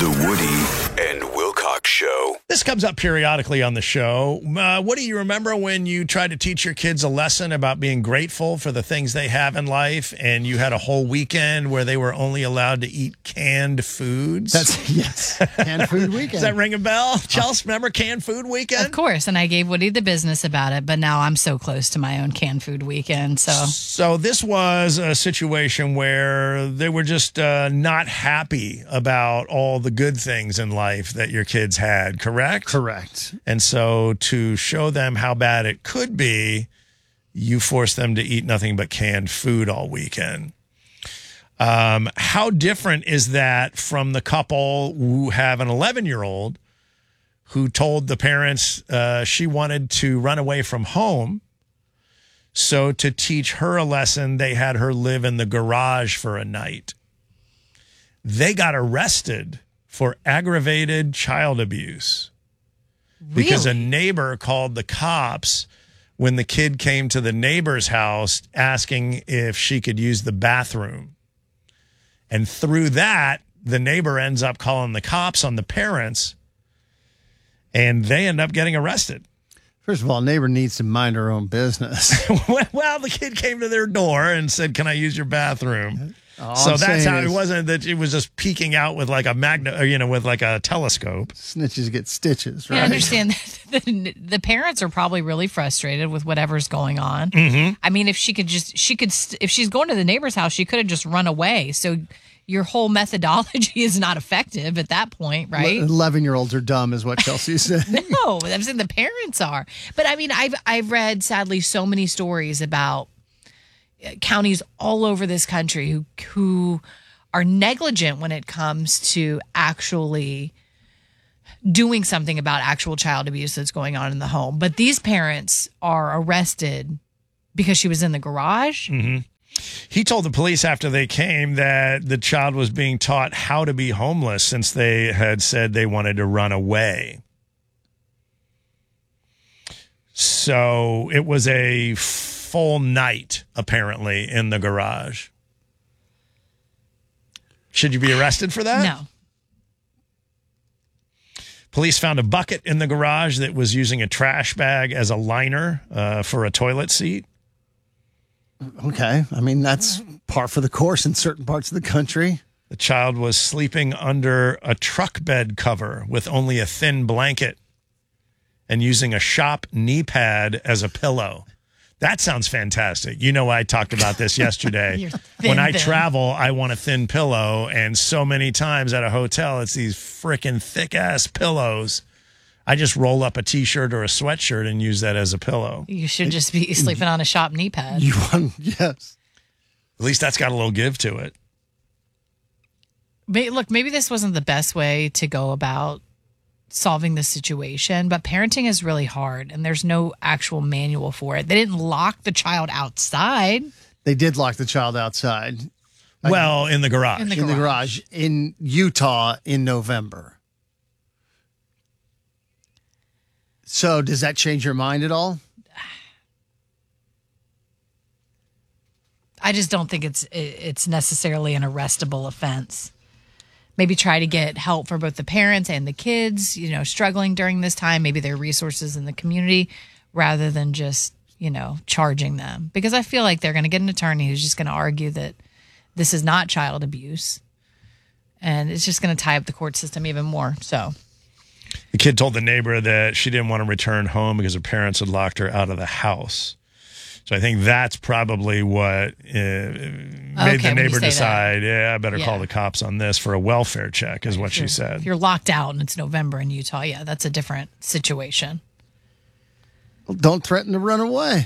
The Woody and Wilcox Show. This comes up periodically on the show. What do you remember when you tried to teach your kids a lesson about being grateful for the things they have in life, and you had a whole weekend where they were only allowed to eat canned foods? Yes, canned food weekend. Does that ring a bell? Chelsea, remember canned food weekend? Of course, and I gave Woody the business about it, but now I'm so close to my own canned food weekend. So this was a situation where they were just not happy about all the good things in life that your kids had, correct? Correct. And so to show them how bad it could be, you forced them to eat nothing but canned food all weekend. How different is that from the couple who have an 11-year-old who told the parents she wanted to run away from home? So to teach her a lesson, they had her live in the garage for a night. They got arrested for aggravated child abuse because a neighbor called the cops when the kid came to the neighbor's house asking if she could use the bathroom. And through that, the neighbor ends up calling the cops on the parents, and they end up getting arrested. First of all, neighbor needs to mind her own business. Well, the kid came to their door and said, "Can I use your bathroom?" So that's how it wasn't that it was just peeking out with like a with like a telescope. Snitches get stitches, right? I understand that the parents are probably really frustrated with whatever's going on. Mm-hmm. I mean, if if she's going to the neighbor's house, she could have just run away. So your whole methodology is not effective at that point, right? 11-year-olds are dumb is what Chelsea said. No, I'm saying the parents are. But I mean, I've read, sadly, so many stories about counties all over this country who are negligent when it comes to actually doing something about actual child abuse that's going on in the home. But these parents are arrested because she was in the garage. Mm-hmm. He told the police after they came that the child was being taught how to be homeless since they had said they wanted to run away. So it was a full night, apparently, in the garage. Should you be arrested for that? No. Police found a bucket in the garage that was using a trash bag as a liner for a toilet seat. Okay. I mean, that's par for the course in certain parts of the country. The child was sleeping under a truck bed cover with only a thin blanket and using a shop knee pad as a pillow. That sounds fantastic. You know, I talked about this yesterday. When I travel, I want a thin pillow, and so many times at a hotel, it's these freaking thick-ass pillows. I just roll up a T-shirt or a sweatshirt and use that as a pillow. You should just be sleeping on a shop knee pad. Yes. At least that's got a little give to it. Look, maybe this wasn't the best way to go about solving the situation, but parenting is really hard, and there's no actual manual for it. They didn't lock the child outside. They did lock the child outside. Well, in the garage. In the garage in Utah in November. So does that change your mind at all? I just don't think it's necessarily an arrestable offense. Maybe try to get help for both the parents and the kids, struggling during this time. Maybe there are resources in the community rather than just, charging them. Because I feel like they're going to get an attorney who's just going to argue that this is not child abuse. And it's just going to tie up the court system even more. So the kid told the neighbor that she didn't want to return home because her parents had locked her out of the house. So I think that's probably what made the neighbor decide, I better call the cops on this for a welfare check, is what she said. If you're locked out and it's November in Utah, that's a different situation. Well, don't threaten to run away.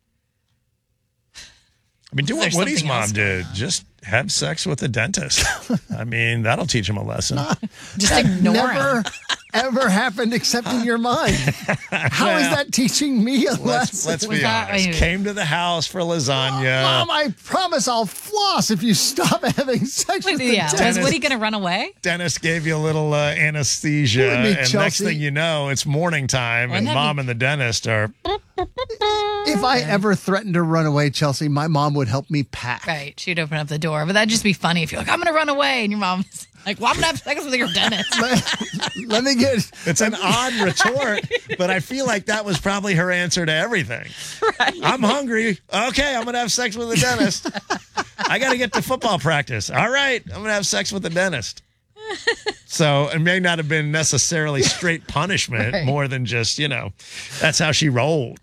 I mean, do what Woody's mom did. Just have sex with a dentist. I mean, that'll teach him a lesson. Just ignore him. Ever happened except in your mind. How is that teaching me a lesson? Let's be honest. Came to the house for lasagna. Mom, I promise I'll floss if you stop having sex with the dentist. Was Woody going to run away? Dentist gave you a little anesthesia, and Chelsea. next thing you know, it's morning time, and mom and the dentist are... If If I ever threatened to run away, Chelsea, my mom would help me pack. Right. She'd open up the door. But that'd just be funny if you're like, I'm going to run away. And your mom's like, well, I'm going to have sex with your dentist. Let me get. It's an odd retort, but I feel like that was probably her answer to everything. Right. I'm hungry. Okay, I'm going to have sex with the dentist. I got to get to football practice. All right, I'm going to have sex with the dentist. So it may not have been necessarily straight punishment, Right. more than just, that's how she rolled.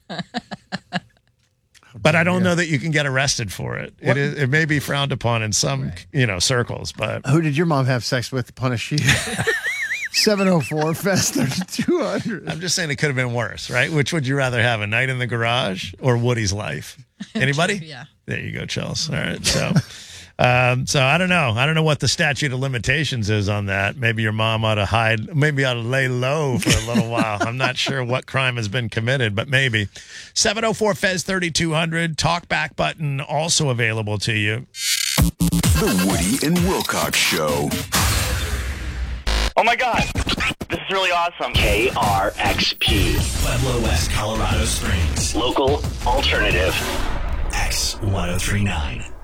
But I don't know that you can get arrested for it. It may be frowned upon in some, circles, but Who did your mom have sex with to punish you? 704 Fest 3200. I'm just saying it could have been worse, right? Which would you rather have, a night in the garage or Woody's life? Anybody? Yeah. There you go, Chels. All right. So I don't know. I don't know what the statute of limitations is on that. Maybe your mom ought to hide, maybe ought to lay low for a little while. I'm not sure what crime has been committed, but maybe. 704 Fez 3200, talk back button also available to you. The Woody and Wilcox Show. Oh my God, this is really awesome. KRXP, Pueblo West, Colorado Springs. local alternative. X1039.